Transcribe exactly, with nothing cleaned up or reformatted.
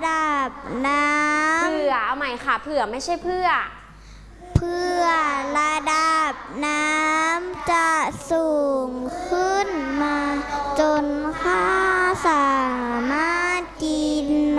ดับน้ำเผื่อเอาใหม่ค่ะเผื่อไม่ใช่เพื่อเพื่อระดับน้ำจะสูงขึ้นมาจนข้าสามารถกิน